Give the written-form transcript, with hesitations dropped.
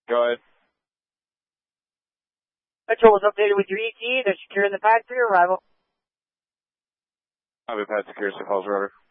Go ahead. Metro was updated with your ET. They're securing the pad for your arrival. I've had secure, so calls, rotor.